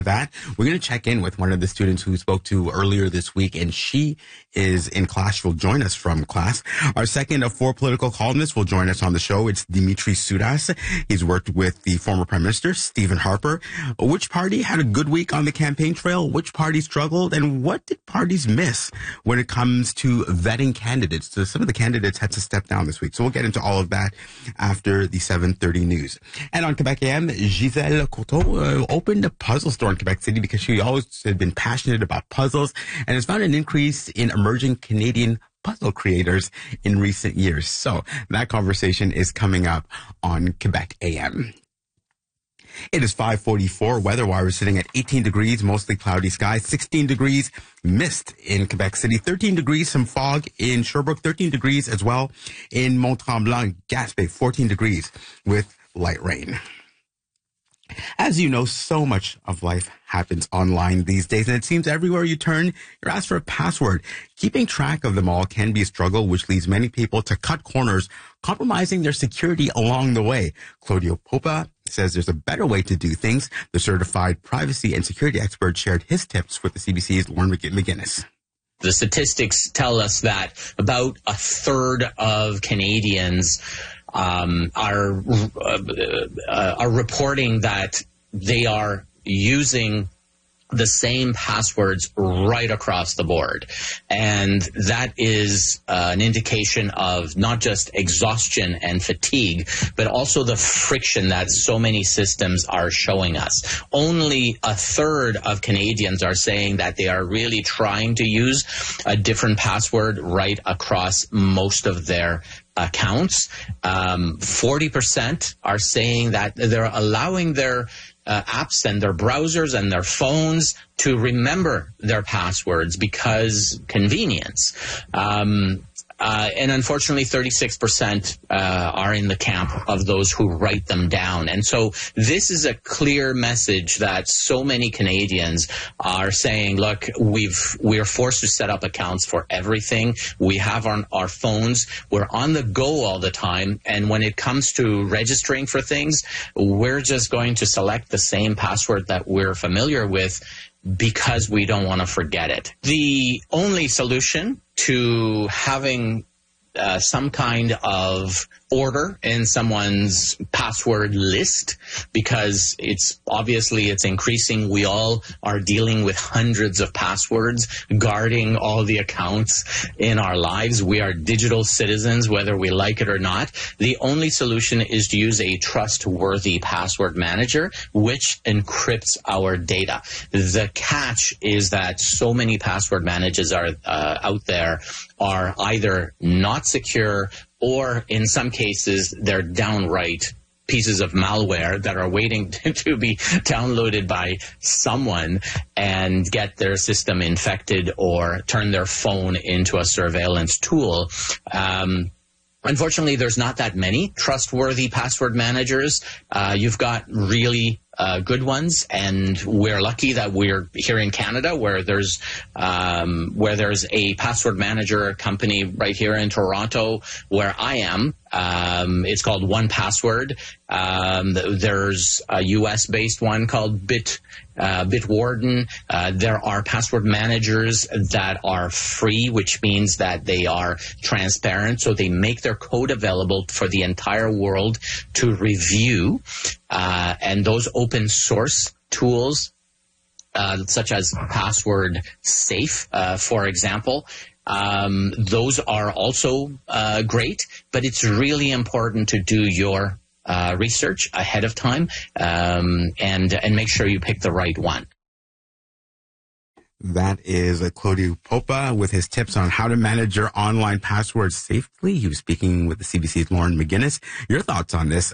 That we're going to check in with one of the students who spoke to earlier this week, and she is in class. She'll join us from class. Our second of four political columnists will join us on the show. It's Dimitri Soudas. He's worked with the former Prime Minister, Stephen Harper. Which party had a good week on the campaign trail? Which party struggled? And what did parties miss when it comes to vetting candidates? So some of the candidates had to step down this week. So we'll get into all of that after the 7:30 news. And on Quebec AM, Gisèle Courteau opened a puzzle store in Quebec City because she always had been passionate about puzzles and has found an increase in emerging Canadian puzzle creators in recent years. So that conversation is coming up on Quebec AM. It is 5:44. Weather-wise, we're sitting at 18 degrees, mostly cloudy skies, 16 degrees, mist in Quebec City, 13 degrees, some fog in Sherbrooke, 13 degrees as well in Mont-Tremblant, Gaspé, 14 degrees with light rain. As you know, so much of life happens online these days, and it seems everywhere you turn, you're asked for a password. Keeping track of them all can be a struggle, which leads many people to cut corners, compromising their security along the way. Claudio Popa says there's a better way to do things. The certified privacy and security expert shared his tips with the CBC's Lauren McGinnis. The statistics tell us that about a third of Canadians are reporting that they are using the same passwords right across the board. And that is an indication of not just exhaustion and fatigue, but also the friction that so many systems are showing us. Only a third of Canadians are saying that they are really trying to use a different password right across most of their accounts. 40% are saying that they're allowing their apps and their browsers and their phones to remember their passwords because convenience. And unfortunately, 36% are in the camp of those who write them down. And so this is a clear message that so many Canadians are saying, look, we're forced to set up accounts for everything. We have on our phones. We're on the go all the time. And when it comes to registering for things, we're just going to select the same password that we're familiar with because we don't want to forget it. The only solution to having some kind of order in someone's password list, because it's increasing. We all are dealing with hundreds of passwords, guarding all the accounts in our lives. We are digital citizens, whether we like it or not. The only solution is to use a trustworthy password manager, which encrypts our data. The catch is that so many password managers are out there are either not secure, or in some cases, they're downright pieces of malware that are waiting to be downloaded by someone and get their system infected or turn their phone into a surveillance tool. Unfortunately, there's not that many trustworthy password managers. You've got really good ones, and we're lucky that we're here in Canada, where there's a password manager company right here in Toronto, where I am. It's called 1Password. There's a US-based one called Bitwarden. There are password managers that are free, which means that they are transparent, so they make their code available for the entire world to review. And those open source tools, such as Password Safe, for example, those are also great, but it's really important to do your research ahead of time and make sure you pick the right one. That is Claudio Popa with his tips on how to manage your online passwords safely. He was speaking with the CBC's Lauren McGinnis. Your thoughts on this?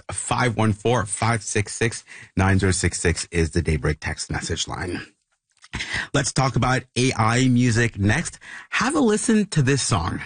514-566-9066 is the Daybreak text message line. Let's talk about AI music next. Have a listen to this song.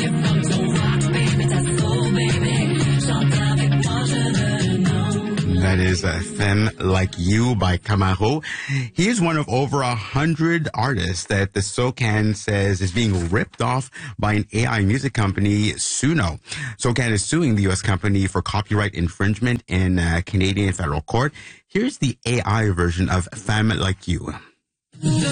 That That is Femme Like You by Camaro. He is one of over 100 artists that the SOCAN says is being ripped off by an AI music company, Suno. SOCAN is suing the U.S. company for copyright infringement in Canadian federal court. Here's the AI version of Femme Like You.